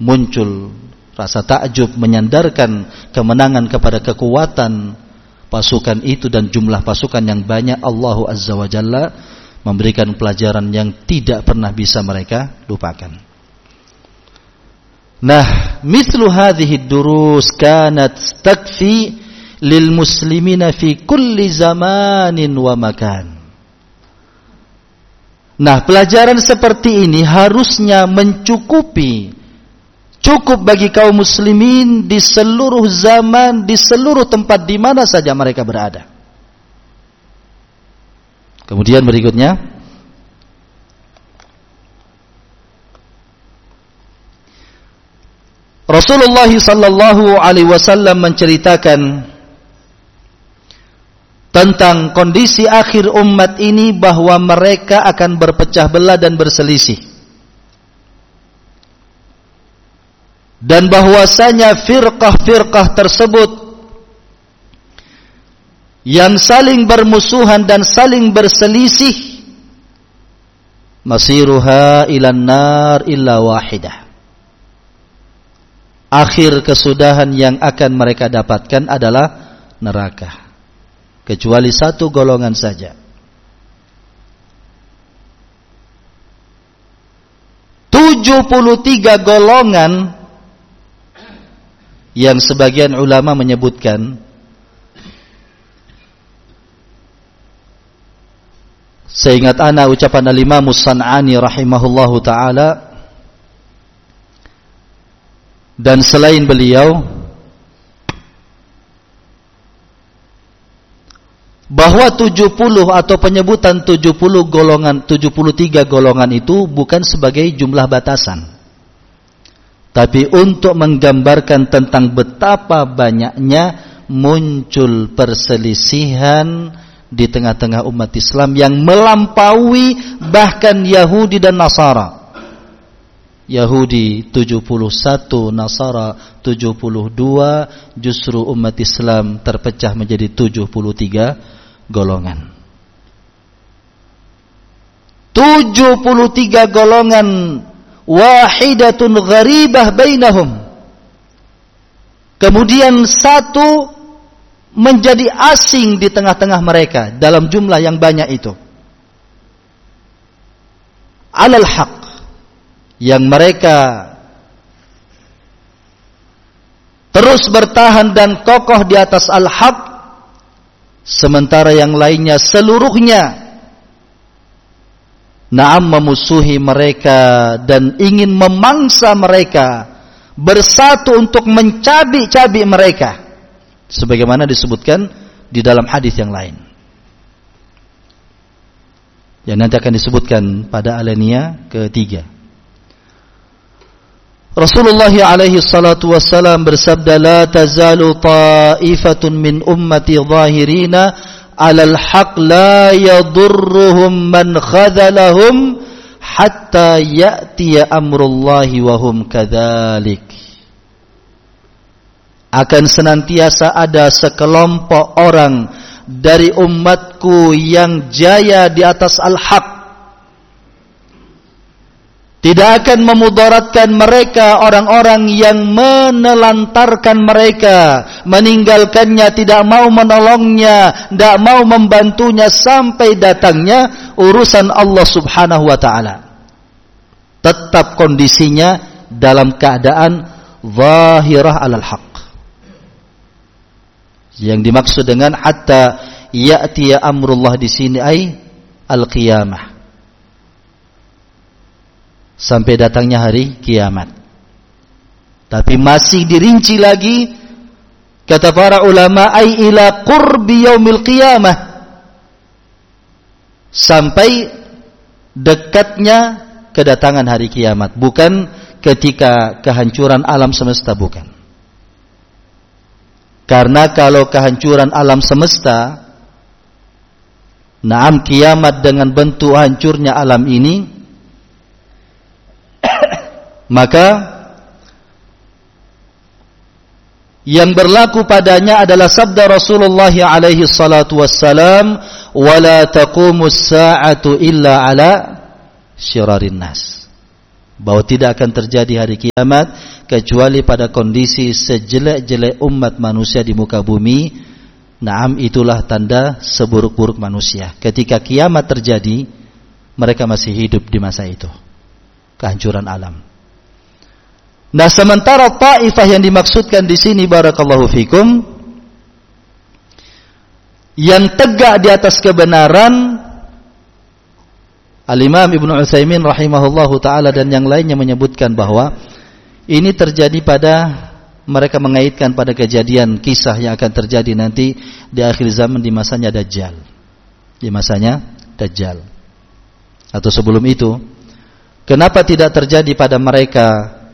muncul rasa takjub, menyandarkan kemenangan kepada kekuatan pasukan itu dan jumlah pasukan yang banyak. Allah Azza wa Jalla memberikan pelajaran yang tidak pernah bisa mereka lupakan. Nah, mithlu hadhihi durus kanat takfi lil muslimina fi kulli zamanin wa makan. Nah, pelajaran seperti ini harusnya cukup bagi kaum muslimin di seluruh zaman, di seluruh tempat di mana saja mereka berada. Kemudian berikutnya, Rasulullah sallallahu alaihi wasallam menceritakan tentang kondisi akhir umat ini, bahwa mereka akan berpecah belah dan berselisih, dan bahwasanya firqah-firqah tersebut yang saling bermusuhan dan saling berselisih, masiruha ilan nar illa wahidah, akhir kesudahan yang akan mereka dapatkan adalah neraka, kecuali satu golongan saja. 73 golongan yang sebagian ulama menyebutkan, seingat ana ucapan al-Imam As-San'ani rahimahullahu ta'ala, dan selain beliau, bahwa 70 atau penyebutan 70 golongan, 73 golongan itu bukan sebagai jumlah batasan, tapi untuk menggambarkan tentang betapa banyaknya muncul perselisihan di tengah-tengah umat Islam yang melampaui bahkan Yahudi dan Nasara. Yahudi 71, Nasara 72, justru umat Islam terpecah menjadi 73 golongan. 73 golongan, wahidatun gharibah bainahum. Kemudian satu menjadi asing di tengah-tengah mereka dalam jumlah yang banyak itu. Alal haq, yang mereka terus bertahan dan kokoh di atas al-haq, sementara yang lainnya seluruhnya memusuhi mereka dan ingin memangsa mereka, bersatu untuk mencabik-cabik mereka, sebagaimana disebutkan di dalam hadis yang lain yang nanti akan disebutkan pada alinea ketiga. Rasulullah alaihi salatu wassalam bersabda, la tazalu ta'ifatun min ummati zahirina alal haq la yadurruhum man khadhalahum hatta ya'tiya amrullahi wa hum kadzalik. Akan senantiasa ada sekelompok orang dari umatku yang jaya di atas al-haq, tidak akan memudaratkan mereka orang-orang yang menelantarkan mereka, meninggalkannya, tidak mau menolongnya, tidak mau membantunya sampai datangnya urusan Allah Subhanahu wa ta'ala. Tetap kondisinya dalam keadaan zahirah alal haq. Yang dimaksud dengan hatta ya'tiya amrullah di sini ay al-qiyamah, sampai datangnya hari kiamat. Tapi masih dirinci lagi, kata para ulama, ay ila qurbi yaumil qiyamah, sampai dekatnya kedatangan hari kiamat, bukan ketika kehancuran alam semesta, bukan. Karena kalau kehancuran alam semesta, kiamat dengan bentuk hancurnya alam ini, maka yang berlaku padanya adalah sabda Rasulullah alaihi salatu wassalam, wala taqumus sa'atu illa ala syirarin nas. bahwa tidak akan terjadi hari kiamat kecuali pada kondisi sejelek-jelek umat manusia di muka bumi. Naam, itulah tanda seburuk-buruk manusia. Ketika kiamat terjadi, mereka masih hidup di masa itu. Kehancuran alam. Nah, sementara Taifah yang dimaksudkan di sini, barakallahu fikum, yang tegak di atas kebenaran, Al-Imam Ibnu Utsaimin rahimahullahu taala dan yang lainnya menyebutkan bahwa ini terjadi pada, mereka mengaitkan pada kejadian kisah yang akan terjadi nanti di akhir zaman di masanya Dajjal. Di masanya Dajjal. Atau sebelum itu, kenapa tidak terjadi pada mereka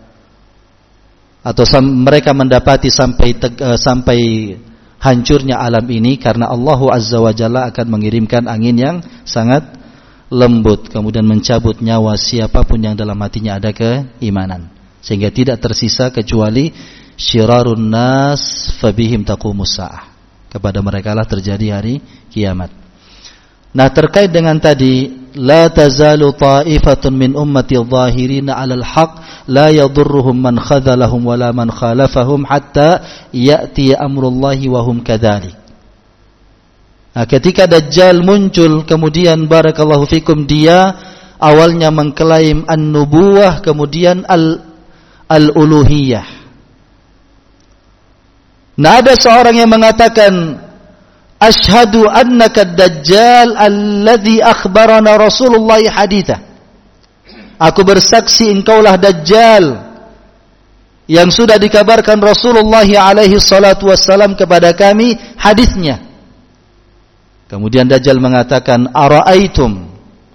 atau mereka mendapati sampai hancurnya alam ini? Karena Allah Azza wa Jalla akan mengirimkan angin yang sangat lembut, kemudian mencabut nyawa siapapun yang dalam hatinya ada keimanan, sehingga tidak tersisa kecuali syirarun nas fabihim taqumus saah. Kepada mereka lah terjadi hari kiamat. Nah, terkait dengan tadi, la tazalu ta'ifatun min ummati adh-dhahirina 'alal haqq la yadurruhum man khadhalahum wala man khalafahum hatta ya'ti amrullahi wa hum kadzalik. Nah, ketika Dajjal muncul, kemudian barakallahu fikum, dia awalnya mengklaim an-nubuwah, kemudian al-uluhiyah. Nah, ada seorang yang mengatakan, asyhadu annaka ad-dajjal alladhi akhbarana Rasulullah haditha. Aku bersaksi engkaulah Dajjal yang sudah dikabarkan Rasulullah alaihi salatu wassalam kepada kami hadisnya. Kemudian Dajjal mengatakan, ara'aitum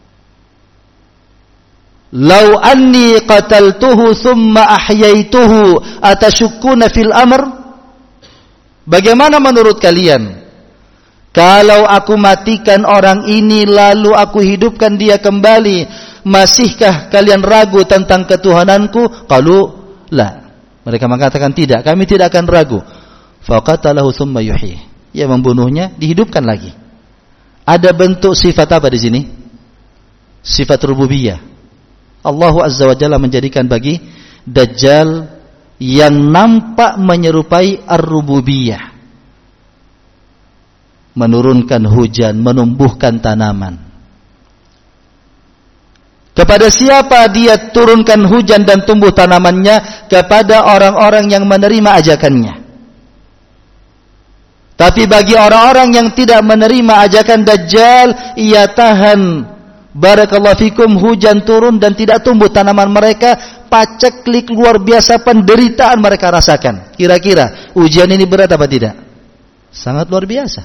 law anni qataltuhu thumma ahyaituhu atashukkuna fil amr? Bagaimana menurut kalian kalau aku matikan orang ini lalu aku hidupkan dia kembali, masihkah kalian ragu tentang ketuhananku? Qalu la. Mereka mengatakan tidak, kami tidak akan ragu. Faqatalahu thumma yuhyi. Ia membunuhnya, dihidupkan lagi. Ada bentuk sifat apa di sini? Sifat rububiyah. Allah Azza wa Jalla menjadikan bagi Dajjal yang nampak menyerupai ar-rububiyah. Menurunkan hujan, menumbuhkan tanaman. Kepada siapa dia turunkan hujan dan tumbuh tanamannya? Kepada orang-orang yang menerima ajakannya. Tapi bagi orang-orang yang tidak menerima ajakan Dajjal, ia tahan, barakallahu fikum, hujan turun dan tidak tumbuh tanaman mereka, paceklik luar biasa penderitaan mereka rasakan. Kira-kira ujian ini berat apa tidak? Sangat luar biasa.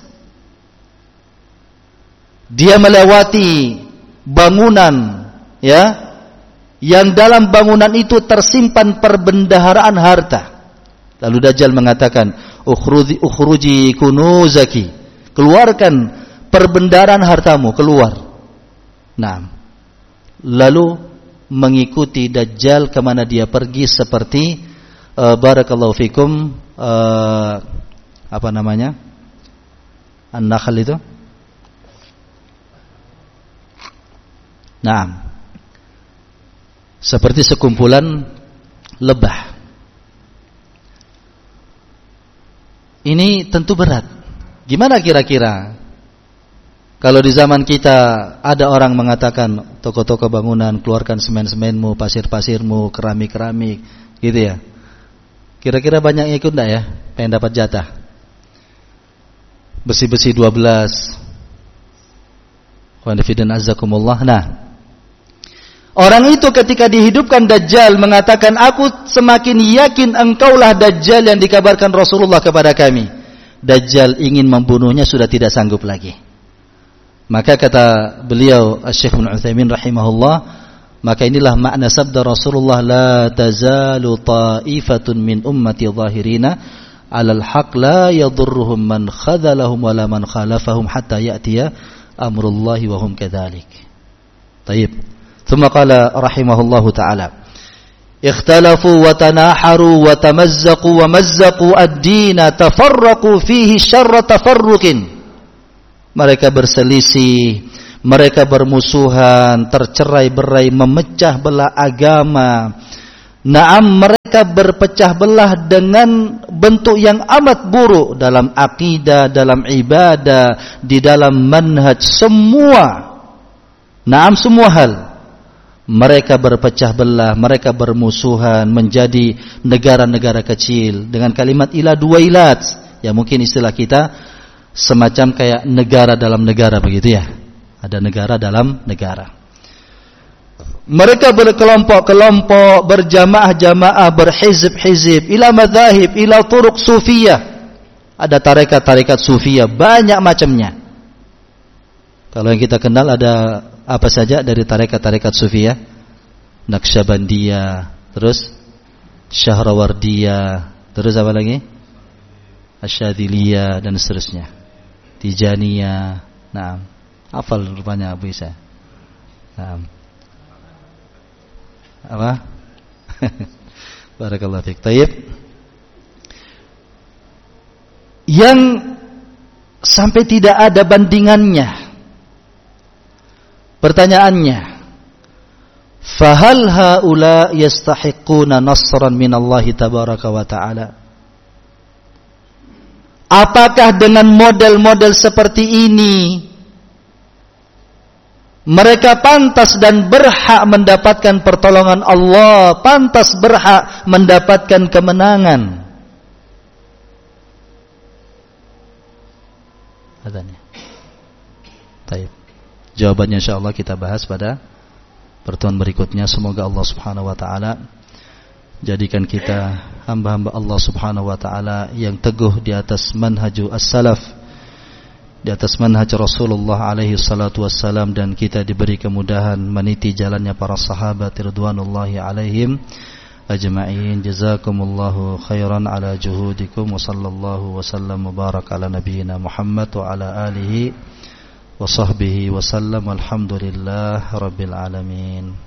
Dia melewati bangunan, ya, yang dalam bangunan itu tersimpan perbendaharaan harta. Lalu Dajjal mengatakan, ukhruji kunuzaki, keluarkan perbendaharaan hartamu, keluar. Nah, lalu mengikuti Dajjal kemana dia pergi seperti barakallahu fikum, apa namanya, an-nakhl itu. Nah, seperti sekumpulan lebah. Ini tentu berat. Gimana kira-kira kalau di zaman kita ada orang mengatakan, toko-toko bangunan, keluarkan semen-semenmu, pasir-pasirmu, keramik-keramik, gitu ya. Kira-kira banyak yang ikut enggak ya? Pengen dapat jatah. Besi-besi 12. Wa nafidan azzakumullah. Nah, orang itu ketika dihidupkan Dajjal mengatakan, aku semakin yakin engkaulah Dajjal yang dikabarkan Rasulullah kepada kami. Dajjal ingin membunuhnya sudah tidak sanggup lagi. Maka kata beliau Syekh Ibnu Utsaimin rahimahullah, maka inilah makna sabda Rasulullah, la tazalu ta'ifatun min ummati dhahirina 'alal haqq la yadurruhum man khadhalahum wala man khalafahum hatta ya'tiya amrullahi wa hum kadzalik. Baik. ثم قال رحمه الله تعالى اختلفوا وتناحروا وتمزقوا ومزقوا الدين تفرقوا فيه شر تفرق. Mereka berselisih, mereka bermusuhan, tercerai-berai, memecah belah agama. Naam, mereka berpecah belah dengan bentuk yang amat buruk dalam akidah, dalam ibadah, di dalam manhaj, semua. Naam, semua hal. Mereka berpecah belah, mereka bermusuhan, menjadi negara-negara kecil dengan kalimat ilah dua ilat. Ya mungkin istilah kita semacam kayak negara dalam negara begitu ya. Ada negara dalam negara. Mereka berkelompok-kelompok, berjamaah-jamaah, berhizib-hizib, ila madzahib, ila turuq sufiyah. Ada tarekat-tarekat sufiyah, banyak macamnya. Kalau yang kita kenal ada apa saja dari tarekat-tarekat sufiyah? Naqsyabandiyah, terus Syahrawardiyah, terus apa lagi? Asyadziliyah dan seterusnya. Tijaniyah. Nah, hafal rupanya Abu Isa. Nah. Apa? Barakallahu fiik. Tayyib. Yang sampai tidak ada bandingannya. Pertanyaannya, fahal haula yastahiquna nasran minallahi tabaraka wa ta'ala? Apakah dengan model-model seperti ini mereka pantas dan berhak mendapatkan pertolongan Allah, pantas berhak mendapatkan kemenangan? Adanya. Baik. Jawabannya insyaallah kita bahas pada pertemuan berikutnya. Semoga Allah Subhanahu wa taala jadikan kita hamba-hamba Allah Subhanahu wa taala yang teguh di atas manhaju as-salaf, di atas manhaj Rasulullah alaihi salatu wassalam, dan kita diberi kemudahan meniti jalannya para sahabat ridwanullahi alaihim ajma'in. Jazakumullahu khairan ala juhudikum wa sallallahu wa sallam mubarak ala nabiyyina Muhammad wa ala alihi wa sahbihi wa sallam. Alhamdulillah rabbil alamin.